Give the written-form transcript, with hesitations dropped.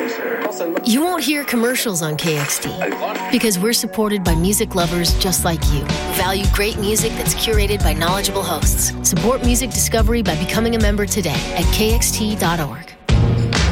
You won't hear commercials on KXT because we're supported by music lovers just like you. Value great music that's curated by knowledgeable hosts. Support music discovery by becoming a member today at kxt.org.